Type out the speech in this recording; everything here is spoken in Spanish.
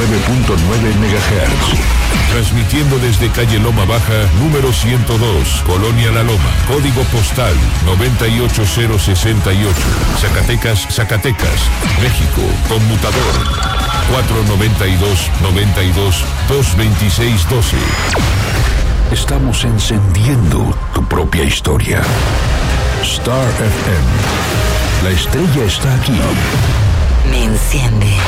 MHz. Transmitiendo desde calle Loma Baja, número 102, Colonia La Loma, código postal 98068, Zacatecas, México, conmutador 492-92-226-12. Estamos encendiendo tu propia historia. Star FM. La estrella está aquí. Me enciende.